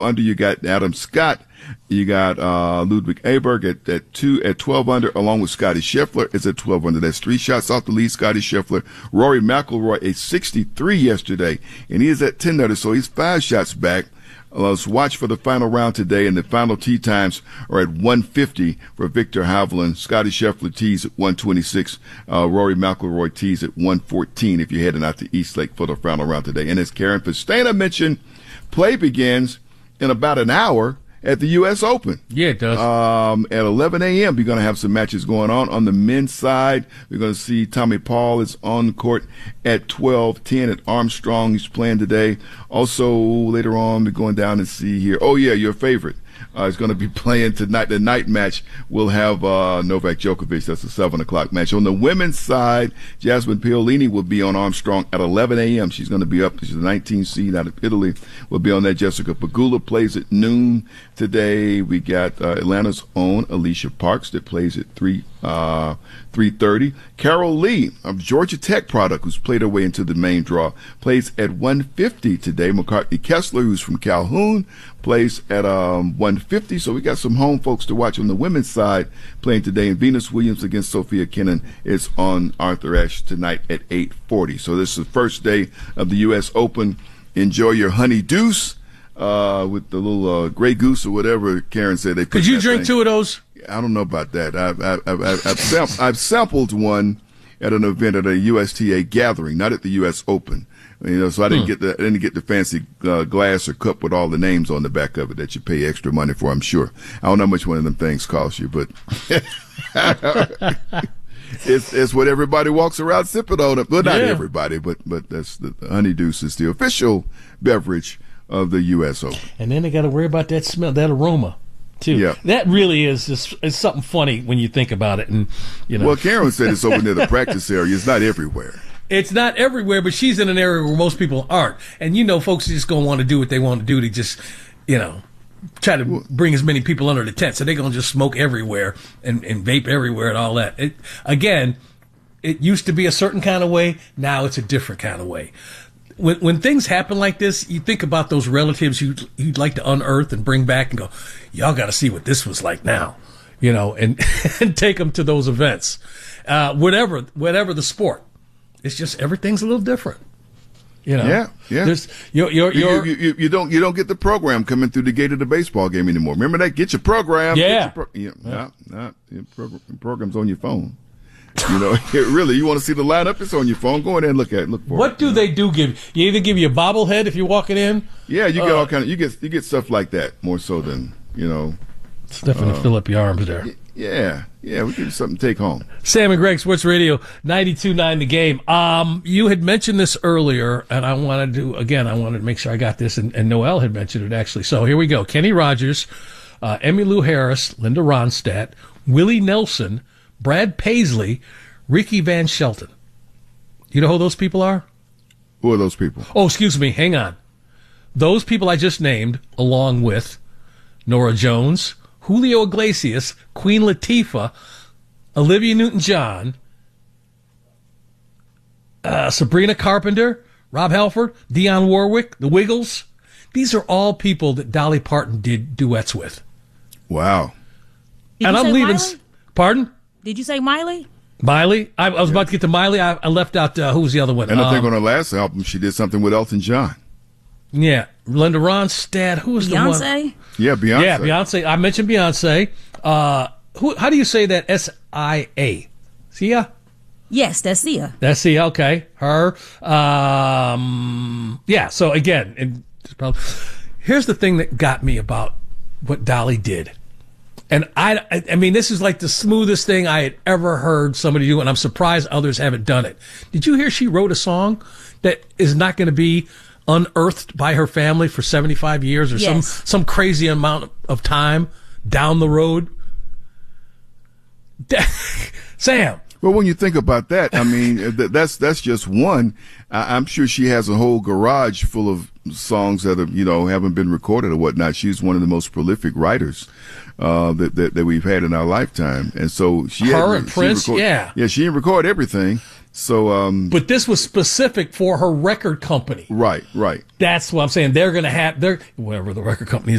under, you got Adam Scott. You got Ludwig Aberg at 12 under, along with Scotty Scheffler is at 12 under. That's 3 shots off the lead. Scotty Scheffler, Rory McIlroy, a 63 yesterday, and he is at 10 under, so he's 5 shots back. Let's watch for the final round today, and the final tee times are at 150 for Victor Hovland. Scotty Scheffler tees at 126. Rory McIlroy tees at 114 if you're heading out to East Lake for the final round today. And as Karen Pestana mentioned, play begins in about an hour at the U.S. Open. Yeah, it does. At 11 a.m., we're going to have some matches going on. On the men's side, we're going to see Tommy Paul is on the court at 12:10 at Armstrong. He's playing today. Also, later on, we're going down and see here. Oh, yeah, your favorite. Is going to be playing tonight. The night match will have Novak Djokovic. That's a 7 o'clock match. On the women's side, Jasmine Paolini will be on Armstrong at 11 a.m. She's going to be up. She's the 19th seed out of Italy. Will be on that. Jessica Pegula plays at noon today. We got Atlanta's own Alicia Parks that plays at 3:30. Carol Lee of Georgia Tech product, who's played her way into the main draw, plays at 150 today. McCartney Kessler, who's from Calhoun, plays at 150. So we got some home folks to watch on the women's side playing today. And Venus Williams against Sophia Kenin is on Arthur Ashe tonight at 8:40. So this is the first day of the U.S. Open. Enjoy your honey deuce with the little Grey Goose or whatever Karen said. They Could you drink 2 of those? I don't know about that. I've sampled one at an event at a USTA gathering, not at the U.S. Open. So I didn't get the fancy glass or cup with all the names on the back of it that you pay extra money for, I'm sure. I don't know how much one of them things costs you, but it's what everybody walks around sipping on it. Well, not everybody, but that's the Honey Deuce is the official beverage of the U.S. Open. And then they got to worry about that smell, that aroma, too. Yeah. That really is it's something funny when you think about it. And Well, Karen said it's over near the practice area. It's not everywhere. It's not everywhere, but she's in an area where most people aren't. And, folks are just going to want to do what they want to do to just, try to bring as many people under the tent. So they're going to just smoke everywhere and vape everywhere and all that. It used to be a certain kind of way. Now it's a different kind of way. When things happen like this, you think about those relatives you'd like to unearth and bring back and go, y'all got to see what this was like now, and take them to those events. Whatever the sport. It's just everything's a little different. Yeah. There's, you don't get the program coming through the gate of the baseball game anymore. Remember that? Get your program. Yeah. Program's on your phone. Really, you want to see the lineup? It's on your phone. Go in there and look for it. What do they do give you? Either give you a bobblehead if you're walking in. Yeah, you get all kind of you get stuff like that more so than Stuffing to fill up your arms there. Yeah, we give you something to take home. Sam and Greg, Sports Radio 92.9 The Game. You had mentioned this earlier, and I wanted to make sure I got this, and Noel had mentioned it actually. So here we go. Kenny Rogers, Emmylou Harris, Linda Ronstadt, Willie Nelson, Brad Paisley, Ricky Van Shelton. You know who those people are? Who are those people? Oh, excuse me. Hang on. Those people I just named, along with Norah Jones, Julio Iglesias, Queen Latifah, Olivia Newton-John, Sabrina Carpenter, Rob Halford, Dionne Warwick, the Wiggles. These are all people that Dolly Parton did duets with. Wow. And I'm leaving. Miley? Pardon? Did you say Miley? Miley? I was about to get to Miley. I left out, who was the other one? And I think on her last album, she did something with Elton John. Yeah. Linda Ronstadt. Who was Beyonce? the one? Yeah, Beyonce. Yeah, Beyonce. I mentioned Beyonce. How do you say that? S-I-A. Sia? Yes, that's Sia. That's Sia. Okay. Her. Yeah. So again, here's the thing that got me about what Dolly did. And I mean, this is like the smoothest thing I had ever heard somebody do, and I'm surprised others haven't done it. Did you hear she wrote a song that is not going to be unearthed by her family for 75 years or some crazy amount of time down the road? Sam. Well, when you think about that, I mean, that's just one. I'm sure she has a whole garage full of songs that haven't been recorded or whatnot. She's one of the most prolific writers that we've had in our lifetime, and so she and Prince, she didn't record everything, So, but this was specific for her record company. right. That's what I'm saying. They're going to have whatever the record company is.